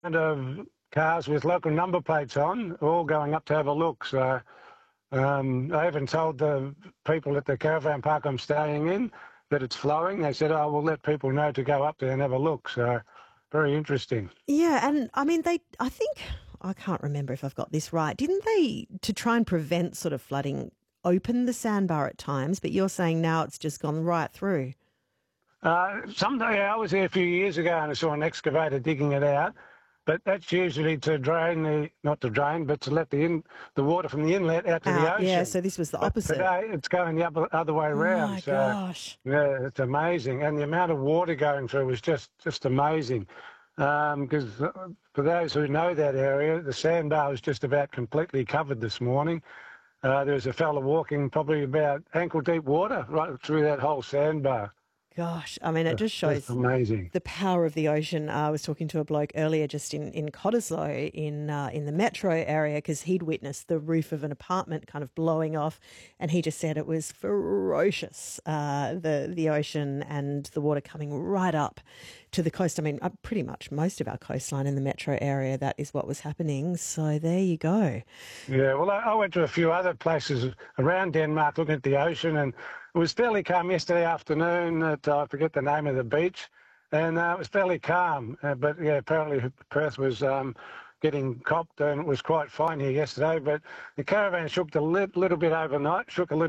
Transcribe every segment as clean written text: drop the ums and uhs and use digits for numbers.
And of cars with local number plates on, all going up to have a look. So I even told the people at the caravan park I'm staying in that it's flowing. They said, "Oh, we'll let people know to go up there and have a look." So very interesting. Yeah, and I mean, I think, I can't remember if I've got this right. Didn't they, to try and prevent sort of flooding, open the sandbar at times? But you're saying now it's just gone right through. Someday I was there a few years ago and I saw an excavator digging it out, but that's usually to drain not to drain, but to let the water from the inlet out to the Out, yeah, ocean. so this was the But opposite. today it's going the other way Oh around. my So gosh. yeah, it's amazing, and the amount of water going through was just amazing. Because for those who know that area, the sandbar was just about completely covered this morning. There was a fella walking probably about ankle deep water right through that whole sandbar. Gosh, I mean, it just That's shows amazing. the power of the ocean. I was talking to a bloke earlier just in Cottesloe in the metro area because he'd witnessed the roof of an apartment kind of blowing off, and he just said it was ferocious, the ocean and the water coming right up to the coast. I mean, pretty much most of our coastline in the metro area, that is what was happening. So there you go. Yeah, well, I went to a few other places around Denmark looking at the ocean, and it was fairly calm yesterday afternoon at, I forget the name of the beach, and it was fairly calm. But, yeah, apparently Perth was getting copped, and it was quite fine here yesterday. But the caravan shook a little bit overnight,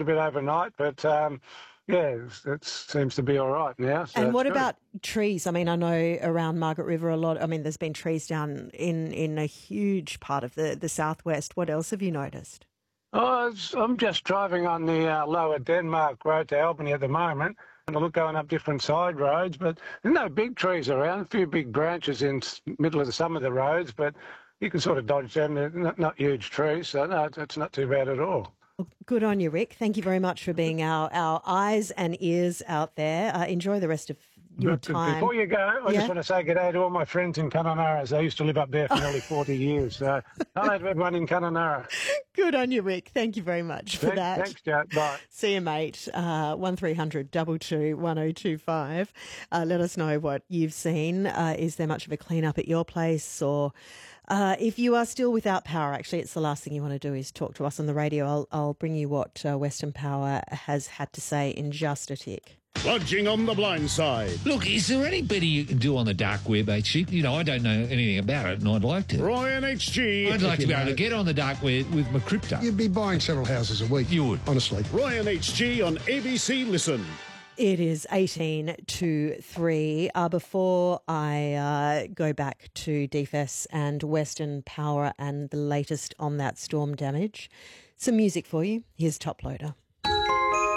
but, yeah, it seems to be all right now. So And it's what good. about trees? I mean, I know around Margaret River a lot. I mean, there's been trees down in a huge part of the southwest. What else have you noticed? Oh, I'm just driving on the lower Denmark road to Albany at the moment, and I look going up different side roads, but there's no big trees around, a few big branches in middle of some of the roads, but you can sort of dodge them. They're not huge trees, so no, it's not too bad at all. Good on you, Rick. Thank you very much for being our eyes and ears out there. Enjoy the rest of your But time. before you go, I just want to say good day to all my friends in Kununurra. I used to live up there for nearly 40 years. So hello to everyone in Kununurra. Good on you, Rick. Thank you very much for that. Thanks, Jack. Bye. See you, mate. 1300 22 1025. Let us know what you've seen. Is there much of a clean up at your place? Or if you are still without power, actually, it's the last thing you want to do is talk to us on the radio. I'll bring you what Western Power has had to say in just a tick. Lodging on the blind side. Look, is there any better you can do on the dark web, HG? You know, I don't know anything about it, and I'd like to. Ryan HG. I'd like to be able to get on the dark web with my crypto. You'd be buying several houses a week. You would. Honestly. Ryan HG on ABC Listen. It is 18 to 3. Before I go back to DFS and Western Power and the latest on that storm damage, some music for you. Here's Top Loader.